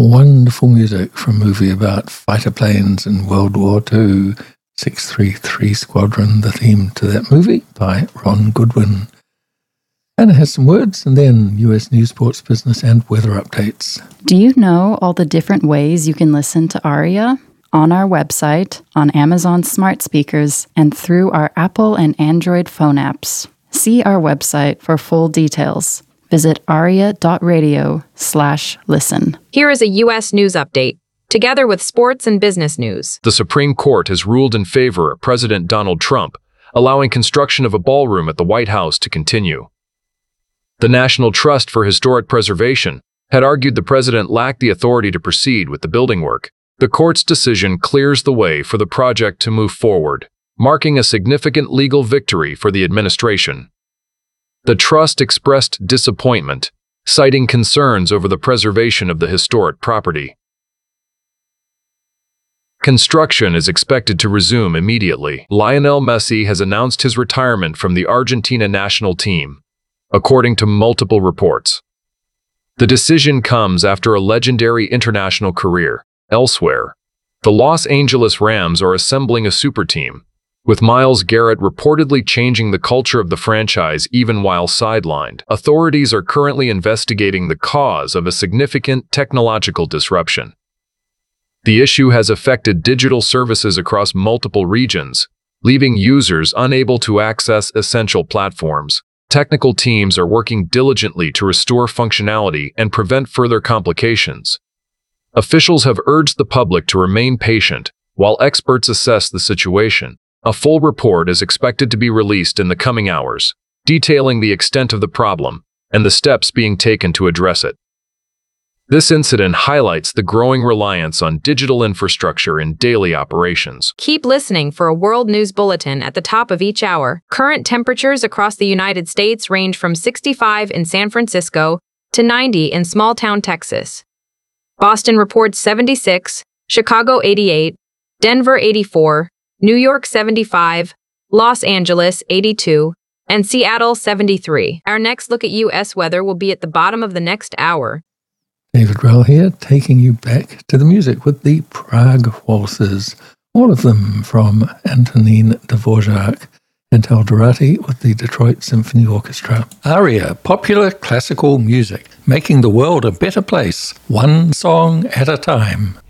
Wonderful music from a movie about fighter planes in World War II, 633 Squadron, the theme to that movie by Ron Goodwin. And it has some words and then US news, sports, business, and weather updates. Do you know all the different ways you can listen to ARIA? On our website, on Amazon smart speakers, and through our Apple and Android phone apps. See our website for full details. Visit aria.radio/listen. Here is a U.S. news update, together with sports and business news. The Supreme Court has ruled in favor of President Donald Trump, allowing construction of a ballroom at the White House to continue. The National Trust for Historic Preservation had argued the president lacked the authority to proceed with the building work. The court's decision clears the way for the project to move forward, marking a significant legal victory for the administration. The trust expressed disappointment, citing concerns over the preservation of the historic property. Construction is expected to resume immediately. Lionel Messi has announced his retirement from the Argentina national team, according to multiple reports. The decision comes after a legendary international career. Elsewhere, the Los Angeles Rams are assembling a super team, with Myles Garrett reportedly changing the culture of the franchise even while sidelined. Authorities are currently investigating the cause of a significant technological disruption. The issue has affected digital services across multiple regions, leaving users unable to access essential platforms. Technical teams are working diligently to restore functionality and prevent further complications. Officials have urged the public to remain patient while experts assess the situation. A full report is expected to be released in the coming hours, detailing the extent of the problem and the steps being taken to address it. This incident highlights the growing reliance on digital infrastructure in daily operations. Keep listening for a world news bulletin at the top of each hour. Current temperatures across the United States range from 65 in San Francisco to 90 in small-town Texas. Boston reports 76, Chicago 88, Denver 84, New York 75, Los Angeles 82, and Seattle 73. Our next look at U.S. weather will be at the bottom of the next hour. David Rell here, taking you back to the music with the Prague Waltzes, all of them from Antonin Dvorak and Eldorati with the Detroit Symphony Orchestra. ARIA, popular classical music, making the world a better place, one song at a time.